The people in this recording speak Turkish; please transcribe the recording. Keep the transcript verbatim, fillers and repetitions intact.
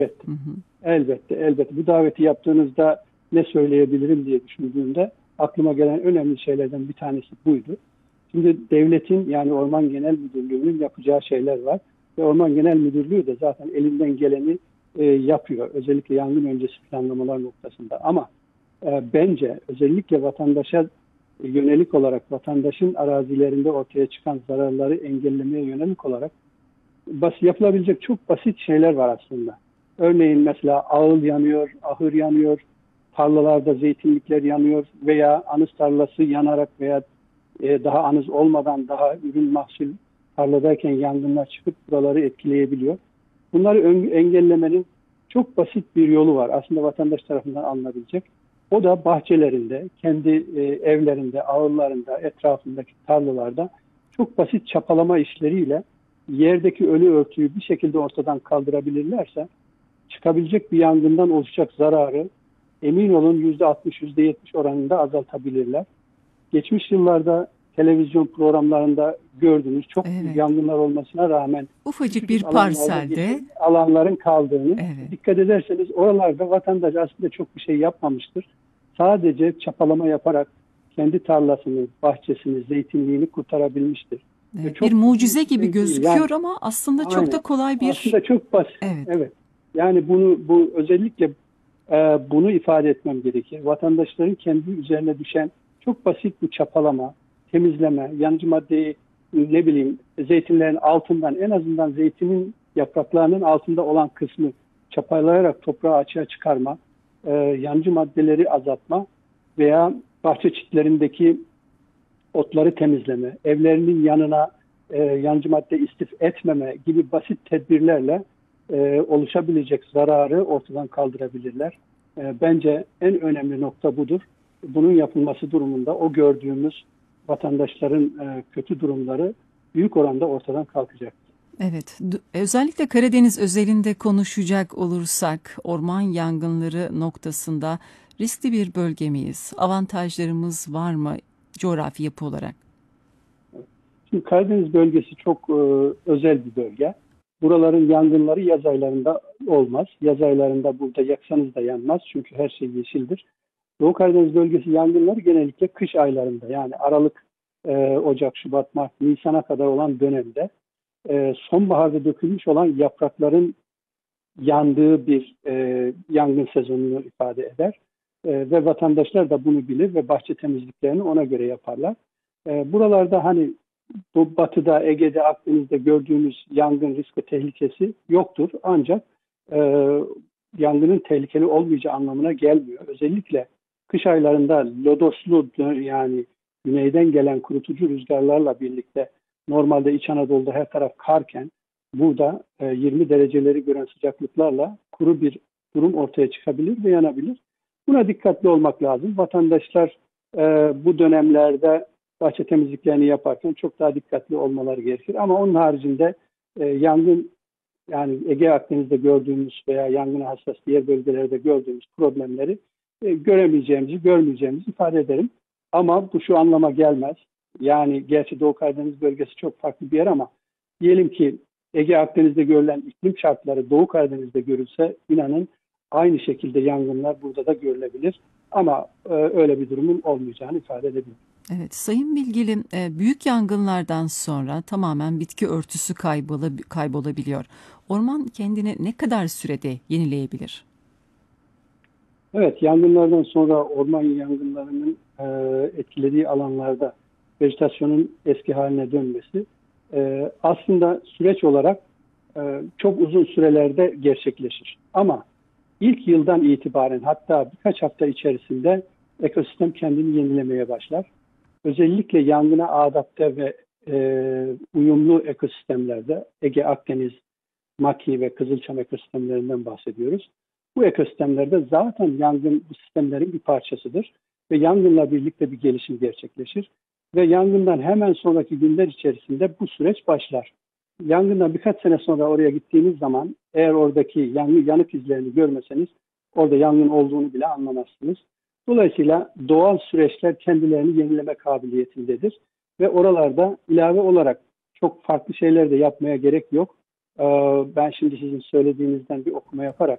elbette, Hı hı. elbette, elbette. Bu daveti yaptığınızda ne söyleyebilirim diye düşündüğümde aklıma gelen önemli şeylerden bir tanesi buydu. Şimdi devletin yani Orman Genel Müdürlüğü'nün yapacağı şeyler var. Ve Orman Genel Müdürlüğü de zaten elinden geleni e, yapıyor. Özellikle yangın öncesi planlamalar noktasında. Ama e, bence özellikle vatandaşa yönelik olarak, vatandaşın arazilerinde ortaya çıkan zararları engellemeye yönelik olarak bas, yapılabilecek çok basit şeyler var aslında. Örneğin mesela ağıl yanıyor, ahır yanıyor, tarlalarda zeytinlikler yanıyor veya anız tarlası yanarak veya e, daha anız olmadan daha ürün mahsul tarladayken yangınlar çıkıp buraları etkileyebiliyor. Bunları engellemenin çok basit bir yolu var. Aslında vatandaş tarafından alınabilecek. O da bahçelerinde, kendi e, evlerinde, ağırlarında, etrafındaki tarlalarda çok basit çapalama işleriyle yerdeki ölü örtüyü bir şekilde ortadan kaldırabilirlerse çıkabilecek bir yangından oluşacak zararı emin olun yüzde altmış yüzde yetmiş oranında azaltabilirler. Geçmiş yıllarda televizyon programlarında gördüğünüz çok büyük Evet. yangınlar olmasına rağmen Ufacık bir küçücük alanlarda parselde. geçen alanların kaldığını Evet. dikkat ederseniz oralarda vatandaş aslında çok bir şey yapmamıştır. Sadece çapalama yaparak kendi tarlasını, bahçesini, zeytinliğini kurtarabilmiştir. Ve Evet. Bir çok da mucize büyük bir gibi şey değil. Yani gözüküyor ama aslında çok da aynen. kolay bir. Aslında çok basit. Evet. Evet. Yani bunu bu özellikle e, bunu ifade etmem gerekir. Vatandaşların kendi üzerine düşen çok basit bu çapalama, temizleme, yanıcı maddeyi ne bileyim zeytinlerin altından en azından zeytinin yapraklarının altında olan kısmı çapalayarak toprağı açığa çıkarma, e, yanıcı maddeleri azaltma veya bahçe çitlerindeki otları temizleme, evlerinin yanına e, yancı madde istif etmeme gibi basit tedbirlerle e, oluşabilecek zararı ortadan kaldırabilirler. E, bence en önemli nokta budur. Bunun yapılması durumunda o gördüğümüz vatandaşların e, kötü durumları büyük oranda ortadan kalkacak. Evet, özellikle Karadeniz özelinde konuşacak olursak orman yangınları noktasında riskli bir bölge miyiz? Avantajlarımız var mı coğrafi yapı olarak? Şimdi Karadeniz bölgesi çok e, özel bir bölge. Buraların yangınları yaz aylarında olmaz. Yaz aylarında burada yaksanız da yanmaz çünkü her şey yeşildir. Doğu Karadeniz bölgesi yangınları genellikle kış aylarında yani Aralık, e, Ocak, Şubat, Mart, Nisan'a kadar olan dönemde e, sonbaharda dökülmüş olan yaprakların yandığı bir e, yangın sezonunu ifade eder. E, ve vatandaşlar da bunu bilir ve bahçe temizliklerini ona göre yaparlar. E, buralarda hani bu batıda, Ege'de, Akdeniz'de gördüğümüz yangın riski tehlikesi yoktur. Ancak e, yangının tehlikeli olmayacağı anlamına gelmiyor. Özellikle kış aylarında lodoslu yani güneyden gelen kurutucu rüzgarlarla birlikte normalde İç Anadolu'da her taraf karken burada e, yirmi dereceleri gören sıcaklıklarla kuru bir durum ortaya çıkabilir ve yanabilir. Buna dikkatli olmak lazım. Vatandaşlar e, bu dönemlerde bahçe temizliklerini yaparken çok daha dikkatli olmaları gerekir. Ama onun haricinde e, yangın yani Ege Akdeniz'de gördüğümüz veya yangına hassas diğer bölgelerde gördüğümüz problemleri e, göremeyeceğimizi, görmeyeceğimizi ifade ederim. Ama bu şu anlama gelmez. Yani gerçi Doğu Karadeniz bölgesi çok farklı bir yer ama diyelim ki Ege Akdeniz'de görülen iklim şartları Doğu Karadeniz'de görülse inanın aynı şekilde yangınlar burada da görülebilir. Ama e, öyle bir durumun olmayacağını ifade edebilirim. Evet, Sayın Bilgili, e, büyük yangınlardan sonra tamamen bitki örtüsü kaybola, kaybolabiliyor. Orman kendini ne kadar sürede yenileyebilir? Evet, yangınlardan sonra orman yangınlarının e, etkilediği alanlarda vejetasyonun eski haline dönmesi e, aslında süreç olarak e, çok uzun sürelerde gerçekleşir. Ama ilk yıldan itibaren hatta birkaç hafta içerisinde ekosistem kendini yenilemeye başlar. Özellikle yangına adapte ve e, uyumlu ekosistemlerde Ege, Akdeniz, Maki ve Kızılçam ekosistemlerinden bahsediyoruz. Bu ekosistemlerde zaten yangın bu sistemlerin bir parçasıdır ve yangınla birlikte bir gelişim gerçekleşir ve yangından hemen sonraki günler içerisinde bu süreç başlar. Yangından birkaç sene sonra oraya gittiğiniz zaman eğer oradaki yangın yanık izlerini görmeseniz orada yangın olduğunu bile anlamazsınız. Dolayısıyla doğal süreçler kendilerini yenileme kabiliyetindedir ve oralarda ilave olarak çok farklı şeyler de yapmaya gerek yok. Ben şimdi sizin söylediğinizden bir okuma yaparak